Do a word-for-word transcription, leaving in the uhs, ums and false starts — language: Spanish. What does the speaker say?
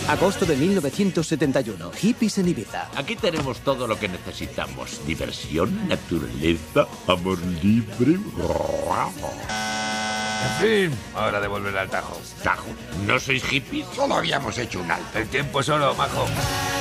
Agosto de mil novecientos setenta y uno. Hippies en Ibiza. Aquí tenemos todo lo que necesitamos. Diversión, naturaleza, amor libre. En fin, hora de volver al Tajo. Tajo, ¿no sois hippies? Solo habíamos hecho un alto. El tiempo solo, majo.